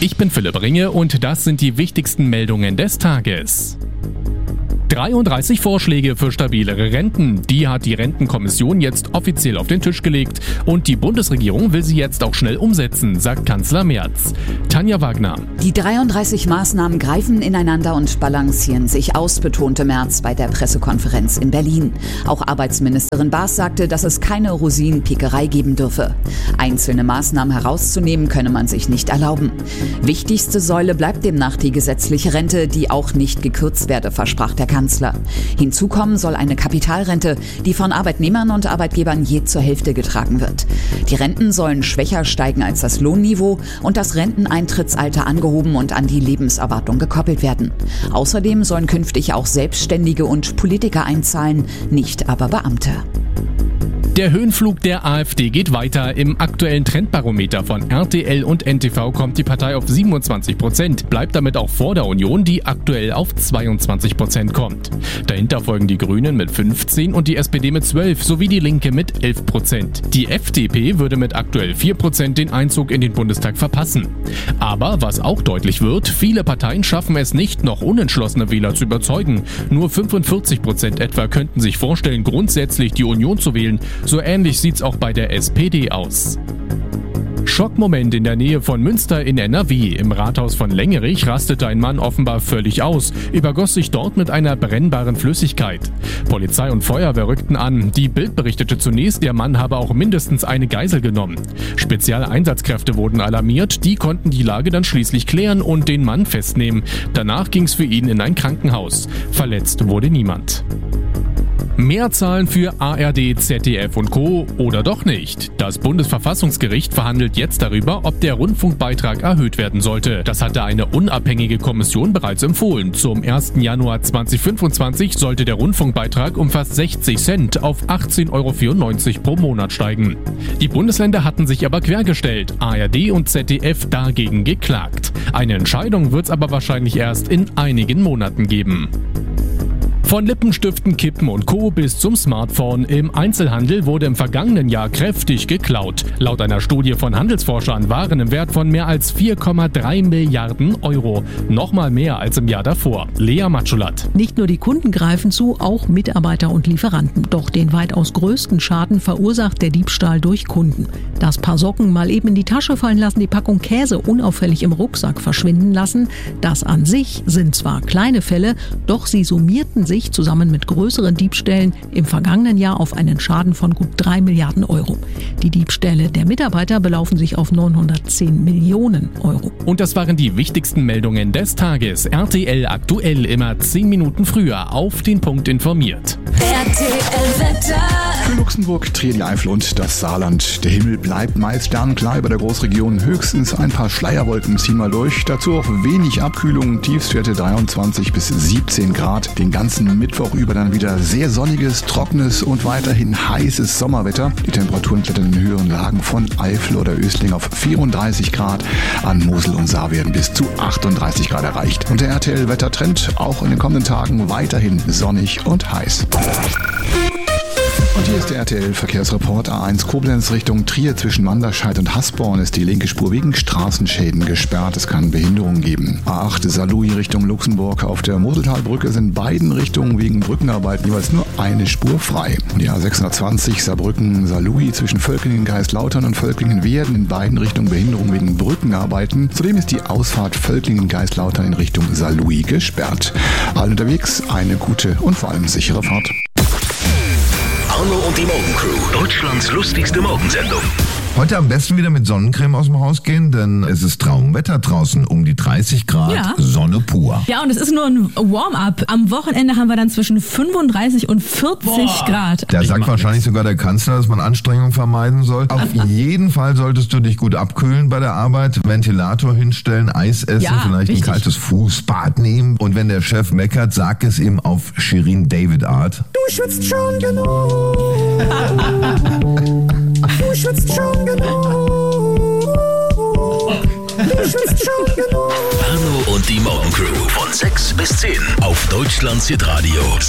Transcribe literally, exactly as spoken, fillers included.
Ich bin Philipp Ringe und das sind die wichtigsten Meldungen des Tages. dreiunddreißig Vorschläge für stabilere Renten. Die hat die Rentenkommission jetzt offiziell auf den Tisch gelegt und die Bundesregierung will sie jetzt auch schnell umsetzen, sagt Kanzler Merz. Tanja Wagner. Die dreiunddreißig Maßnahmen greifen ineinander und balancieren sich aus, betonte Merz bei der Pressekonferenz in Berlin. Auch Arbeitsministerin Baas sagte, dass es keine Rosinenpickerei geben dürfe. Einzelne Maßnahmen herauszunehmen könne man sich nicht erlauben. Wichtigste Säule bleibt demnach die gesetzliche Rente, die auch nicht gekürzt werde, versprach der Kanzler. Kanzler. Hinzu kommen soll eine Kapitalrente, die von Arbeitnehmern und Arbeitgebern je zur Hälfte getragen wird. Die Renten sollen schwächer steigen als das Lohnniveau und das Renteneintrittsalter angehoben und an die Lebenserwartung gekoppelt werden. Außerdem sollen künftig auch Selbstständige und Politiker einzahlen, nicht aber Beamte. Der Höhenflug der AfD geht weiter. Im aktuellen Trendbarometer von R T L und N T V kommt die Partei auf siebenundzwanzig Prozent, bleibt damit auch vor der Union, die aktuell auf zweiundzwanzig Prozent kommt. Dahinter folgen die Grünen mit fünfzehn und die S P D mit zwölf sowie die Linke mit elf Prozent. Die F D P würde mit aktuell vier Prozent den Einzug in den Bundestag verpassen. Aber was auch deutlich wird, viele Parteien schaffen es nicht, noch unentschlossene Wähler zu überzeugen. Nur fünfundvierzig Prozent etwa könnten sich vorstellen, grundsätzlich die Union zu wählen. So ähnlich sieht's auch bei der S P D aus. Schockmoment in der Nähe von Münster in N R W. Im Rathaus von Lengerich rastete ein Mann offenbar völlig aus, übergoss sich dort mit einer brennbaren Flüssigkeit. Polizei und Feuerwehr rückten an. Die Bild berichtete zunächst, der Mann habe auch mindestens eine Geisel genommen. Spezielle Einsatzkräfte wurden alarmiert, die konnten die Lage dann schließlich klären und den Mann festnehmen. Danach ging's für ihn in ein Krankenhaus. Verletzt wurde niemand. Mehr Zahlen für A R D, Z D F und Co. oder doch nicht? Das Bundesverfassungsgericht verhandelt jetzt darüber, ob der Rundfunkbeitrag erhöht werden sollte. Das hatte eine unabhängige Kommission bereits empfohlen. Zum ersten Januar zweitausendfünfundzwanzig sollte der Rundfunkbeitrag um fast sechzig Cent auf achtzehn Euro vierundneunzig pro Monat steigen. Die Bundesländer hatten sich aber quergestellt, A R D und Z D F dagegen geklagt. Eine Entscheidung wird es aber wahrscheinlich erst in einigen Monaten geben. Von Lippenstiften, Kippen und Co. bis zum Smartphone. Im Einzelhandel wurde im vergangenen Jahr kräftig geklaut. Laut einer Studie von Handelsforschern waren im Wert von mehr als vier Komma drei Milliarden Euro. Nochmal mehr als im Jahr davor. Lea Matschulat. Nicht nur die Kunden greifen zu, auch Mitarbeiter und Lieferanten. Doch den weitaus größten Schaden verursacht der Diebstahl durch Kunden. Das Paar Socken mal eben in die Tasche fallen lassen, die Packung Käse unauffällig im Rucksack verschwinden lassen. Das an sich sind zwar kleine Fälle, doch sie summierten sich zusammen mit größeren Diebstählen im vergangenen Jahr auf einen Schaden von gut drei Milliarden Euro. Die Diebstähle der Mitarbeiter belaufen sich auf neunhundertzehn Millionen Euro. Und das waren die wichtigsten Meldungen des Tages. R T L aktuell immer zehn Minuten früher auf den Punkt informiert. R T L-Wetter. Für Luxemburg, Trier, die Eifel und das Saarland. Der Himmel bleibt meist sternklar über der Großregion. Höchstens ein paar Schleierwolken ziehen mal durch. Dazu auch wenig Abkühlung. Tiefstwerte dreiundzwanzig bis siebzehn Grad. Den ganzen Mittwoch über dann wieder sehr sonniges, trockenes und weiterhin heißes Sommerwetter. Die Temperaturen klettern in höheren Lagen von Eifel oder Ösling auf vierunddreißig Grad. An Mosel und Saar werden bis zu achtunddreißig Grad erreicht. Und der R T L-Wettertrend auch in den kommenden Tagen weiterhin sonnig und heiß. Und hier ist der R T L-Verkehrsreport. A eins Koblenz Richtung Trier zwischen Manderscheid und Hasborn ist die linke Spur wegen Straßenschäden gesperrt. Es kann Behinderungen geben. A acht Saarlouis Richtung Luxemburg. Auf der Moseltalbrücke sind beiden Richtungen wegen Brückenarbeiten jeweils nur eine Spur frei. Und die A sechshundertzwanzig Saarbrücken Saarlouis zwischen Völklingen-Geistlautern und Völklingen-Werden in beiden Richtungen Behinderungen wegen Brückenarbeiten. Zudem ist die Ausfahrt Völklingen-Geistlautern in Richtung Saarlouis gesperrt. Allen unterwegs eine gute und vor allem sichere Fahrt. Arno und die Morgencrew, Deutschlands lustigste Morgensendung. Heute am besten wieder mit Sonnencreme aus dem Haus gehen, denn es ist Traumwetter draußen, um die dreißig Grad, ja. Sonne pur. Ja, und es ist nur ein Warm-up. Am Wochenende haben wir dann zwischen fünfunddreißig und vierzig Boah. Grad. Da sagt wahrscheinlich sogar der Kanzler, dass man Anstrengung vermeiden soll. Auf jeden Fall solltest du dich gut abkühlen bei der Arbeit, Ventilator hinstellen, Eis essen, ja, vielleicht richtig. ein kaltes Fußbad nehmen. Und wenn der Chef meckert, sag es ihm auf Shirin David Art. Du schwitzt schon genug. Du schwitzt schon genug. Du schwitzt schon genug. Arno und die Morgencrew von sechs bis zehn auf Deutschlands Hitradio